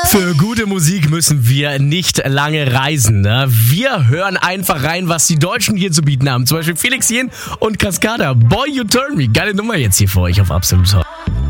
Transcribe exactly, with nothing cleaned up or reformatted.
Für gute Musik müssen wir nicht lange reisen. Ne? Wir hören einfach rein, was die Deutschen hier zu bieten haben. Zum Beispiel Felix Jähn und Cascada. Boy, You Turn Me. Geile Nummer jetzt hier für euch auf Absolut Hot.